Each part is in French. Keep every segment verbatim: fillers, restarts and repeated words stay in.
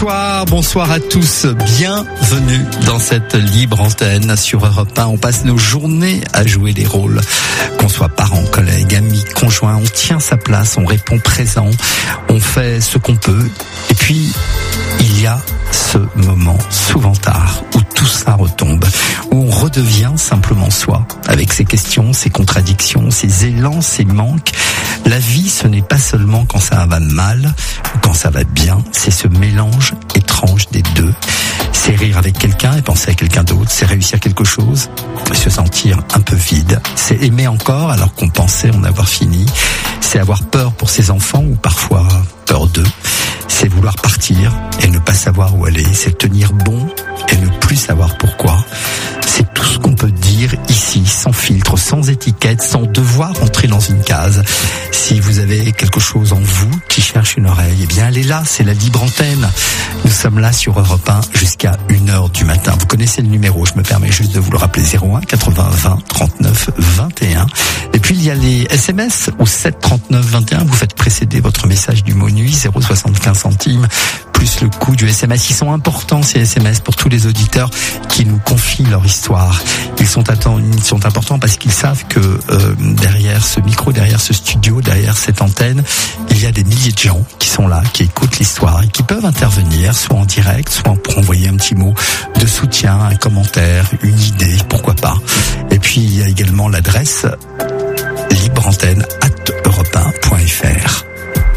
Bonsoir, bonsoir à tous. Bienvenue dans cette libre antenne sur Europe un. On passe nos journées à jouer les rôles. Qu'on soit parents, collègues, amis, conjoints, on tient sa place, on répond présent, on fait ce qu'on peut. Et puis, il y a ce moment, souvent tard, où tout ça retombe, où on redevient simplement soi, avec ses questions, ses contradictions, ses élans, ses manques. La vie, ce n'est pas seulement quand ça va mal ou quand ça va bien, c'est ce mélange étrange des deux. C'est rire avec quelqu'un et penser à quelqu'un d'autre, c'est réussir quelque chose et se sentir un peu vide. C'est aimer encore alors qu'on pensait en avoir fini. C'est avoir peur pour ses enfants ou parfois peur d'eux. C'est vouloir partir et ne pas savoir où aller. C'est tenir bon et ne plus savoir pourquoi. C'est tout ce qu'on peut dire ici, sans filtre, sans étiquette, sans devoir entrer dans une case. Si vous avez quelque chose en vous qui cherche une oreille, eh bien elle est là, c'est la libre antenne. Nous sommes là sur Europe un jusqu'à une heure du matin. Vous connaissez le numéro, je me permets juste de vous le rappeler, zéro un quatre-vingts vingt trente-neuf vingt et un. Et puis il y a les S M S au sept trente-neuf vingt et un. Vous faites précéder votre message du mot nuit, zéro soixante-quinze centimes, plus le coût du S M S. Ils sont importants ces S M S pour tous les auditeurs qui nous confient leur histoire. Ils sont, attend- ils sont importants parce qu'ils savent que euh, derrière ce micro, derrière ce studio, derrière cette antenne, il y a des milliers de gens qui sont là, qui écoutent l'histoire et qui peuvent intervenir, soit en direct, soit pour envoyer un petit mot de soutien, un commentaire, une idée, pourquoi pas. Et puis il y a également l'adresse libreantenne arobase europe un point f r.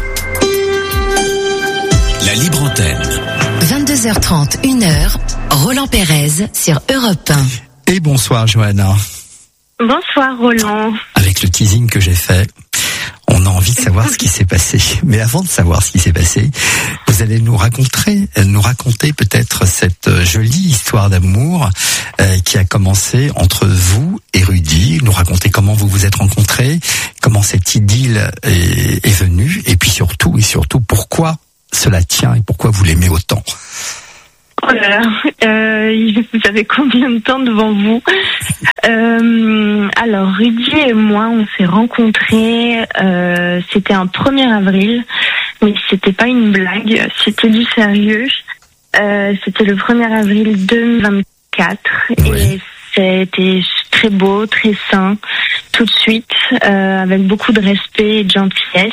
La libre antenne. vingt-deux heures trente, une heure, Roland Pérez sur Europe un. Et bonsoir Johanna. Bonsoir Roland. Avec le teasing que j'ai fait, on a envie de savoir ce qui s'est passé. Mais avant de savoir ce qui s'est passé, vous allez nous raconter, nous raconter peut-être cette jolie histoire d'amour euh, qui a commencé entre vous et Rudy. Nous raconter comment vous vous êtes rencontrés, comment cette idylle est, est venue, et puis surtout et surtout pourquoi cela tient et pourquoi vous l'aimez autant. Oh là là, euh, vous avez combien de temps devant vous? euh, Alors, Rudy et moi, on s'est rencontrés, euh, c'était un premier avril, mais c'était pas une blague, c'était du sérieux. Euh, c'était le premier avril deux mille vingt-quatre, oui. Et c'était très beau, très sain, tout de suite, euh, avec beaucoup de respect et de gentillesse.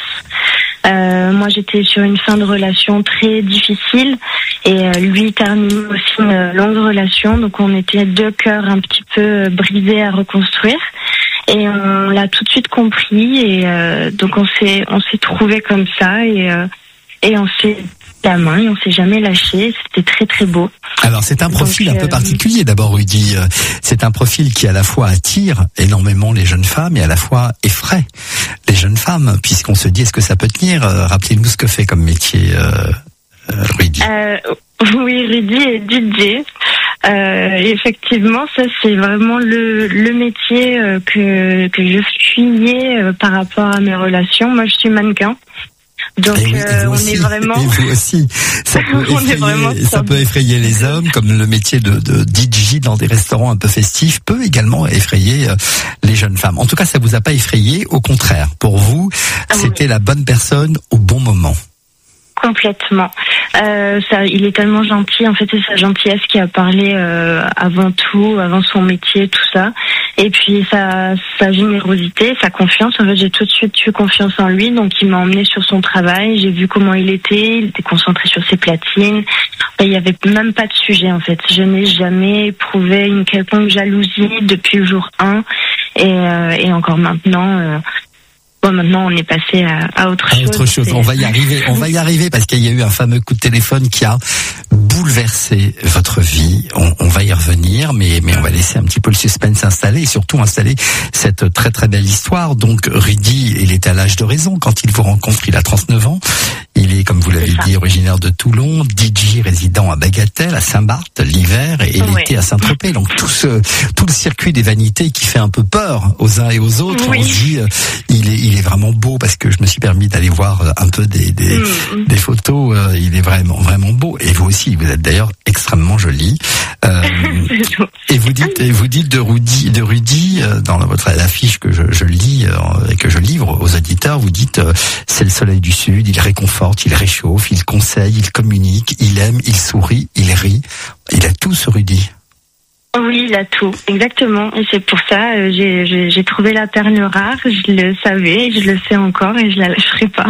Euh, moi, j'étais sur une fin de relation très difficile et euh, lui terminait aussi une longue relation. Donc, on était deux cœurs un petit peu brisés à reconstruire et on l'a tout de suite compris. Et euh, donc, on s'est on s'est trouvés comme ça et euh, et on s'est la main et on s'est jamais lâché. C'était très très beau. Alors c'est un profil Donc, un peu euh... particulier d'abord Rudy. C'est un profil qui à la fois attire énormément les jeunes femmes et à la fois effraie les jeunes femmes puisqu'on se dit est-ce que ça peut tenir. Rappelez-nous ce que fait comme métier euh, Rudy. Euh, oui, Rudy est D J. Euh, effectivement, ça c'est vraiment le, le métier euh, que, que je fuyais euh, par rapport à mes relations. Moi je suis mannequin. Donc oui, euh, on aussi, est vraiment. Et vous aussi, ça peut on est effrayer, vraiment ça peut effrayer les hommes, comme le métier de, de D J dans des restaurants un peu festifs peut également effrayer euh, les jeunes femmes. En tout cas, ça vous a pas effrayé, au contraire. Pour vous, ah, c'était oui. la bonne personne au bon moment. Complètement. Euh, ça, il est tellement gentil. En fait, c'est sa gentillesse qui a parlé euh, avant tout, avant son métier, tout ça. Et puis sa, sa générosité, sa confiance. En fait, j'ai tout de suite eu confiance en lui. Donc, il m'a emmené sur son travail. J'ai vu comment il était. Il était concentré sur ses platines. Il n'y avait même pas de sujet, en fait. Je n'ai jamais éprouvé une quelconque jalousie depuis le jour un. Et, euh, et encore maintenant... Euh, Bon, maintenant, on est passé à, à autre à chose. Autre chose. On va y arriver. On va y arriver parce qu'il y a eu un fameux coup de téléphone qui a bouleversé votre vie. On, on va y revenir, mais, mais on va laisser un petit peu le suspense s'installer et surtout installer cette très très belle histoire. Donc, Rudy, il est à l'âge de raison. Quand il vous rencontre, il a trente-neuf ans. Il est, comme vous l'avez dit, originaire de Toulon, D J résident à Bagatelle, à Saint-Barth, l'hiver et oui. l'été à Saint-Tropez. Donc, tout ce, tout le circuit des vanités qui fait un peu peur aux uns et aux autres. Oui. On se dit, euh, il est, il est vraiment beau parce que je me suis permis d'aller voir un peu des, des, mmh. des photos. Euh, il est vraiment, vraiment beau. Et vous aussi, vous êtes d'ailleurs extrêmement jolie. Euh, et vous dites, et vous dites de Rudy, de Rudy euh, dans votre l'affiche que je, je lis euh, et que je livre aux auditeurs, vous dites euh, c'est le soleil du sud, il réconforte, réconforte, il réchauffe, il conseille, il communique, il aime, il sourit, il rit. Il a tout, ce Rudy. Oui, il a tout, exactement. Et c'est pour ça, euh, j'ai, j'ai, j'ai trouvé la perle rare, je le savais, je le sais encore et je la lâcherai pas.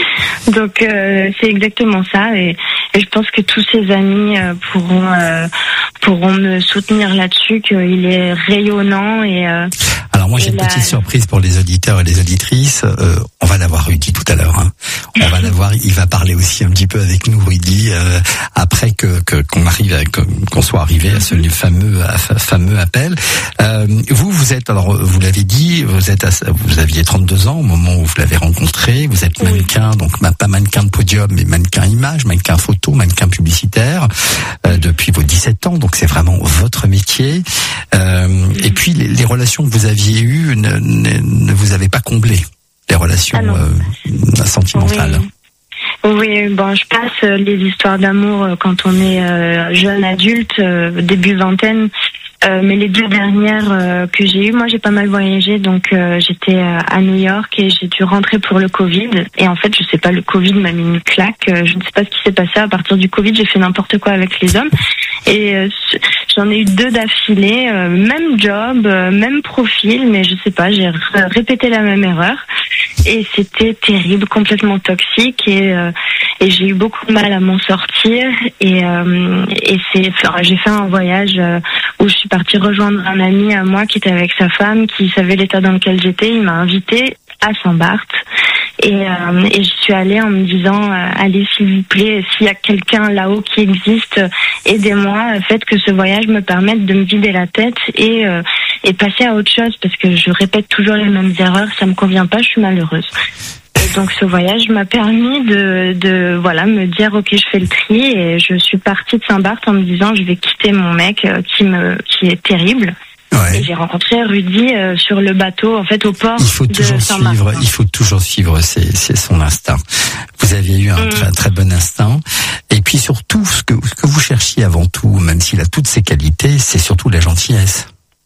Donc euh, c'est exactement ça. Et, et je pense que tous ses amis euh, pourront euh, pourront me soutenir là-dessus, qu'il est rayonnant et. Euh, Alors moi j'ai une la... petite surprise pour les auditeurs et les auditrices. Euh, on va l'avoir Rudy tout à l'heure. Hein. On va l'avoir. Il va parler aussi un petit peu avec nous, Rudy, euh, après que, que qu'on arrive, à, qu'on soit arrivé à ce fameux à ce fameux appel. Euh, vous vous êtes alors vous l'avez dit, vous êtes à, vous aviez trente-deux ans au moment où vous l'avez rencontré. Vous êtes mannequin, donc pas mannequin de podium, mais mannequin image, mannequin photo, mannequin publicitaire euh, depuis vos dix-sept ans. Donc c'est vraiment votre métier. Euh, et puis les, les relations que vous aviez eues ne, ne, ne vous avez pas comblé les relations ah euh, sentimentales. Oui. Oui, bon, je passe les histoires d'amour quand on est euh, jeune adulte, euh, début vingtaine. Euh, mais les deux dernières euh, que j'ai eues, moi j'ai pas mal voyagé, donc euh, j'étais euh, à New York et j'ai dû rentrer pour le Covid. Et en fait, je sais pas, le Covid m'a mis une claque. Euh, je ne sais pas ce qui s'est passé. À partir du Covid, j'ai fait n'importe quoi avec les hommes. Et euh, j'en ai eu deux d'affilée, euh, même job, euh, même profil, mais je sais pas, j'ai r- répété la même erreur. Et c'était terrible, complètement toxique, et, euh, et j'ai eu beaucoup de mal à m'en sortir. Et, euh, et c'est, enfin, j'ai fait un voyage euh, où je suis partie rejoindre un ami à moi qui était avec sa femme, qui savait l'état dans lequel j'étais. Il m'a invitée à Saint-Barth. Et, euh, et je suis allée en me disant, euh, allez s'il vous plaît, s'il y a quelqu'un là-haut qui existe, aidez-moi, faites que ce voyage me permette de me vider la tête et, euh, et passer à autre chose, parce que je répète toujours les mêmes erreurs, ça me convient pas, je suis malheureuse. Et donc ce voyage m'a permis de, de voilà me dire ok, je fais le tri, et je suis partie de Saint-Barth en me disant je vais quitter mon mec euh, qui me qui est terrible. Ouais. Et j'ai rencontré Rudy euh, sur le bateau, en fait, au port. Il faut toujours de suivre, il faut toujours suivre, c'est, c'est son instinct. Vous aviez eu un mmh. très, très bon instinct. Et puis surtout, ce que, ce que vous cherchiez avant tout, même s'il a toutes ses qualités, c'est surtout la gentillesse.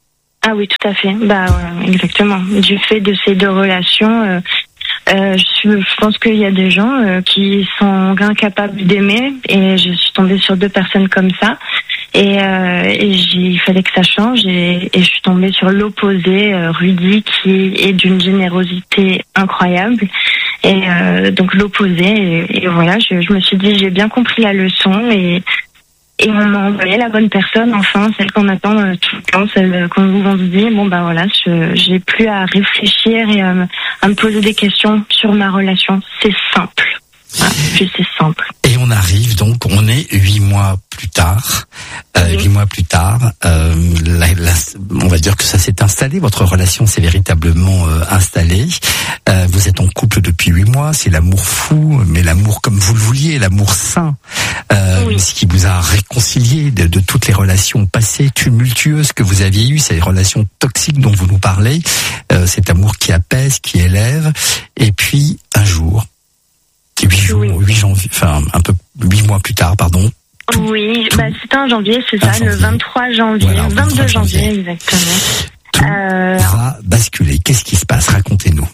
Ah oui, tout à fait. Bah, ouais, exactement. Du fait de ces deux relations, euh, euh, je, je pense qu'il y a des gens euh, qui sont incapables d'aimer, et je suis tombée sur deux personnes comme ça. Et, euh, et j'ai, il fallait que ça change, et, et je suis tombée sur l'opposé, euh, Rudy, qui est d'une générosité incroyable. Et euh, donc l'opposé, et, et voilà, je, je me suis dit, j'ai bien compris la leçon, et, et on m'a envoyé la bonne personne, enfin, celle qu'on attend euh, tout le temps, celle qu'on on se dit, bon bah voilà, je, j'ai plus à réfléchir et à me, à me poser des questions sur ma relation. C'est simple. Voilà, puis c'est simple. Et on arrive donc, on est huit mois plus tard, euh, huit mois plus tard, euh, la, la, on va dire que ça s'est installé, votre relation s'est véritablement euh, installée. Euh, vous êtes en couple depuis huit mois, c'est l'amour fou, mais l'amour comme vous le vouliez, l'amour sain, euh, oui. Ce qui vous a réconcilié de, de toutes les relations passées, tumultueuses que vous aviez eues, ces relations toxiques dont vous nous parlez, euh, cet amour qui apaise, qui élève, et puis un jour, huit jours, huit janvier, enfin un peu huit mois plus tard, pardon. Tout, oui, tout, bah c'était un janvier, c'est ça, janvier. Le vingt-trois janvier, voilà, vingt-deux janvier, exactement. Tout euh... va basculer. Qu'est-ce qui se passe? Racontez-nous.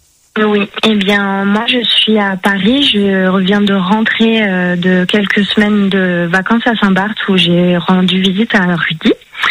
Oui, eh bien moi je suis à Paris, je reviens de rentrer euh, de quelques semaines de vacances à Saint-Barth où j'ai rendu visite à Rudy.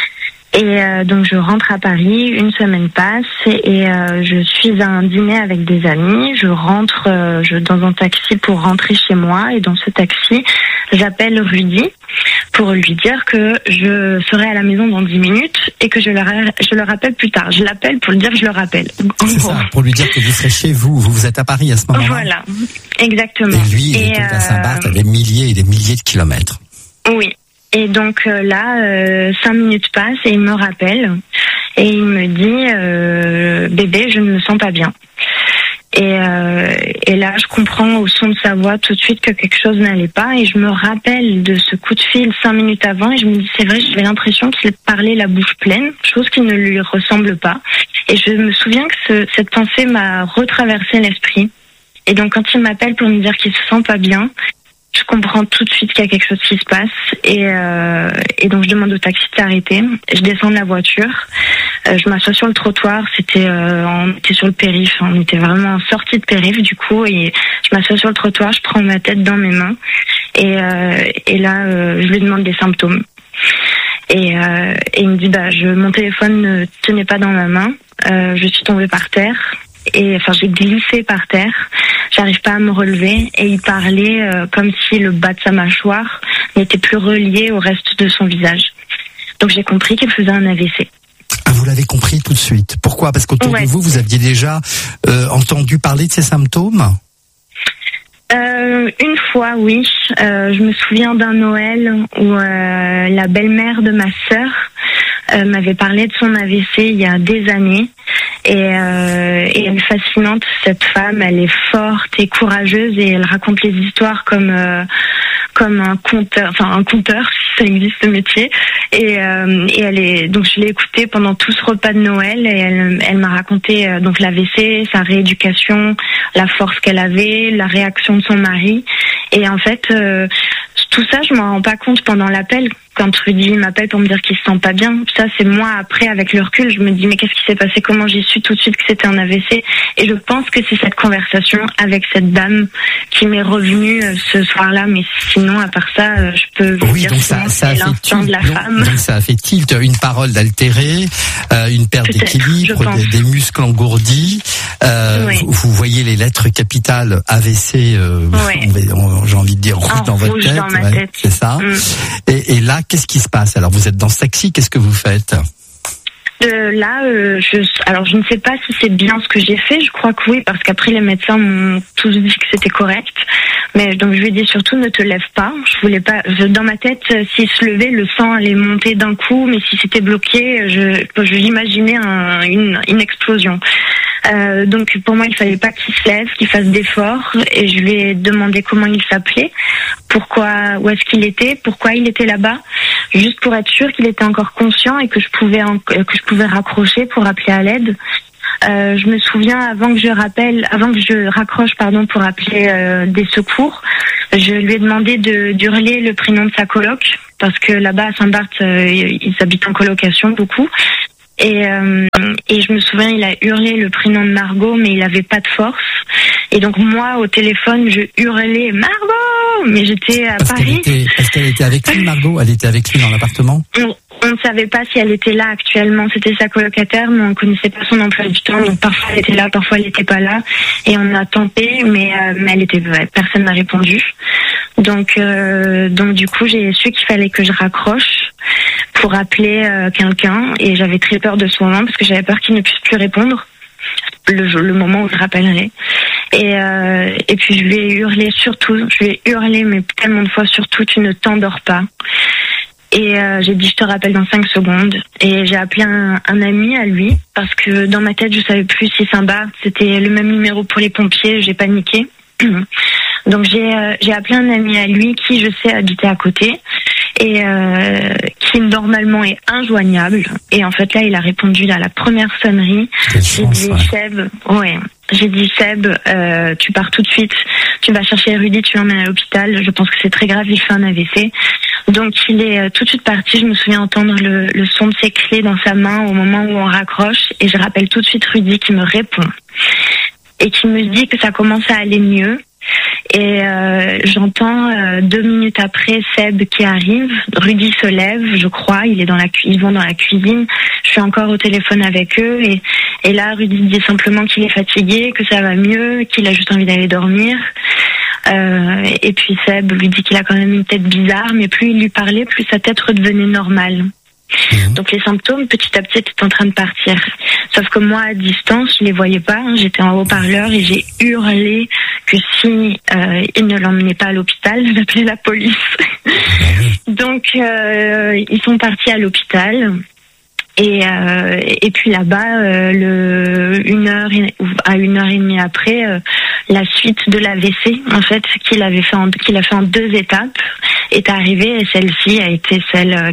Et euh, donc je rentre à Paris, une semaine passe et euh, je suis à un dîner avec des amis. Je rentre euh, je, dans un taxi pour rentrer chez moi, et dans ce taxi, j'appelle Rudy pour lui dire que je serai à la maison dans dix minutes et que je le, je le rappelle plus tard. Je l'appelle pour lui dire que je le rappelle. En C'est gros. ça, pour lui dire que vous serez chez vous, vous, vous êtes à Paris à ce moment-là. Voilà, exactement. Et lui, il et est euh... à Saint-Barth à des milliers et des milliers de kilomètres. Oui. Et donc euh, là, euh, cinq minutes passent et il me rappelle et il me dit euh, bébé, je ne me sens pas bien. Et, euh, et là, je comprends au son de sa voix tout de suite que quelque chose n'allait pas, et je me rappelle de ce coup de fil cinq minutes avant et je me dis c'est vrai, j'avais l'impression qu'il parlait la bouche pleine, chose qui ne lui ressemble pas. Et je me souviens que ce, cette pensée m'a retraversé l'esprit. Et donc quand il m'appelle pour me dire qu'il se sent pas bien, je comprends tout de suite qu'il y a quelque chose qui se passe et, euh, et donc je demande au taxi de s'arrêter. Je descends de la voiture, euh, je m'assois sur le trottoir. C'était, euh, on était sur le périph', on était vraiment sorti de périph' du coup, et je m'assois sur le trottoir, je prends ma tête dans mes mains et, euh, et là euh, je lui demande des symptômes. Et, euh, et il me dit bah je, mon téléphone ne tenait pas dans ma main, euh, je suis tombée par terre et enfin j'ai glissé par terre, j'arrive pas à me relever et il parlait euh, comme si le bas de sa mâchoire n'était plus relié au reste de son visage. Donc j'ai compris qu'il faisait un A V C. Ah, vous l'avez compris tout de suite. Pourquoi ? Parce qu'autour ouais. de vous, vous aviez déjà euh, entendu parler de ces symptômes ? Euh, une fois, oui. Euh, je me souviens d'un Noël où euh, la belle-mère de ma sœur euh, m'avait parlé de son A V C il y a des années. Et, euh, et elle est fascinante, cette femme. Elle est forte et courageuse et elle raconte les histoires comme euh, comme un conteur, enfin un conteur, si ça existe ce métier. Et, euh, et elle est donc je l'ai écoutée pendant tout ce repas de Noël et elle elle m'a raconté euh, donc l'A V C, sa rééducation, la force qu'elle avait, la réaction de son mari. Et en fait, euh, tout ça, je m'en rends pas compte pendant l'appel. Quand Rudy m'appelle pour me dire qu'il se sent pas bien, ça c'est moi après avec le recul, je me dis mais qu'est-ce qui s'est passé, comment j'ai su tout de suite que c'était un A V C. Et je pense que c'est cette conversation avec cette dame qui m'est revenue euh, ce soir-là, mais sinon à part ça, euh, je peux vous oui, dire donc ça, ça c'est l'instant de la donc, femme. Donc ça a fait tilt, une parole altérée, euh, une perte Peut-être, d'équilibre, des, des muscles engourdis. Euh, oui. vous, vous voyez les lettres capitales A V C, euh, oui. on, on, j'ai envie de dire rouge dans votre tête, dans ma ouais, tête. C'est ça. Mm. Et, et là, qu'est-ce qui se passe ? Alors vous êtes dans ce taxi, qu'est-ce que vous faites ? Euh, là, euh, je, alors je ne sais pas si c'est bien ce que j'ai fait. Je crois que oui, parce qu'après les médecins m'ont tous dit que c'était correct. Mais donc je lui ai dit surtout ne te lève pas. Je voulais pas. Je, dans ma tête, s'il se levait, le sang allait monter d'un coup. Mais si c'était bloqué, je, je j'imaginais un, une, une explosion. Euh, donc pour moi, il fallait pas qu'il se lève, qu'il fasse d'efforts. Et je lui ai demandé comment il s'appelait, pourquoi, où est-ce qu'il était, pourquoi il était là-bas, juste pour être sûr qu'il était encore conscient et que je pouvais en, que je pouvais raccrocher pour appeler à l'aide. Euh, je me souviens avant que je rappelle, avant que je raccroche pardon pour appeler euh, des secours, je lui ai demandé de d'hurler le prénom de sa coloc parce que là-bas à Saint-Barth euh, ils habitent en colocation beaucoup. Et, euh, et je me souviens, il a hurlé le prénom de Margot, mais il avait pas de force. Et donc moi, au téléphone, je hurlais Margot, mais j'étais à parce Paris. Qu'elle était, parce qu'elle était avec lui, Margot. Elle était avec lui dans l'appartement. On, on ne savait pas si elle était là actuellement. C'était sa colocataire, mais on connaissait pas son emploi du temps. Donc parfois elle était là, parfois elle n'était pas là. Et on a tenté, mais, euh, mais elle était vraie. Personne n'a répondu. Donc, euh, donc du coup, j'ai su qu'il fallait que je raccroche pour appeler euh, quelqu'un, et j'avais très peur de ce moment parce que j'avais peur qu'il ne puisse plus répondre le, le moment où je rappellerai. Et, euh, et puis je lui ai hurlé surtout, je lui ai hurlé mais tellement de fois surtout, tu ne t'endors pas. Et euh, j'ai dit je te rappelle dans cinq secondes. Et j'ai appelé un, un ami à lui parce que dans ma tête je savais plus si Saint-Barth c'était le même numéro pour les pompiers. J'ai paniqué. Donc j'ai euh, j'ai appelé un ami à lui qui je sais habitait à côté et euh, qui normalement est injoignable. Et en fait là il a répondu à la première sonnerie. J'ai dit ouais. Seb, ouais. J'ai dit Seb, euh, tu pars tout de suite, tu vas chercher Rudy, tu l'emmènes à l'hôpital. Je pense que c'est très grave, il fait un A V C. Donc il est euh, tout de suite parti. Je me souviens entendre le, le son de ses clés dans sa main au moment où on raccroche. Et je rappelle tout de suite Rudy qui me répond et qui me dit que ça commence à aller mieux. Et euh, j'entends euh, deux minutes après Seb qui arrive. Rudy se lève, je crois. Il est dans la, cu- ils vont dans la cuisine. Je suis encore au téléphone avec eux et, et là Rudy dit simplement qu'il est fatigué, que ça va mieux, qu'il a juste envie d'aller dormir. Euh, et puis Seb lui dit qu'il a quand même une tête bizarre, mais plus il lui parlait, plus sa tête redevenait normale. Mmh. Donc les symptômes petit à petit étaient en train de partir. Sauf que moi à distance je les voyais pas, hein. J'étais en haut-parleur et j'ai hurlé que si euh, il ne l'emmenait pas à l'hôpital, j'appelais la police. Donc euh, ils sont partis à l'hôpital. Et euh, et puis là-bas, euh, le une heure et, à une heure et demie après, euh, la suite de l'A V C, en fait, qu'il avait fait en, qu'il a fait en deux étapes, est arrivée et celle-ci a été celle